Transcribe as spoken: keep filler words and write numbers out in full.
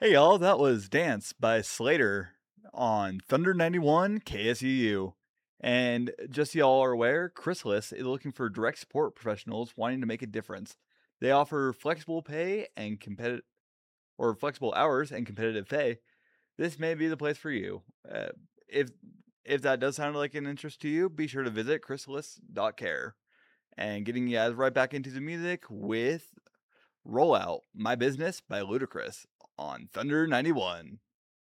Hey y'all, that was Dance by Slater on Thunder ninety-one K S U U. And just so y'all are aware, Chrysalis is looking for direct support professionals wanting to make a difference. They offer flexible pay and competitive or flexible hours and competitive pay. This may be the place for you. Uh, if if that does sound like an interest to you, be sure to visit chrysalis dot care. And getting you guys right back into the music with Rollout My Business by Ludacris on Thunder ninety-one.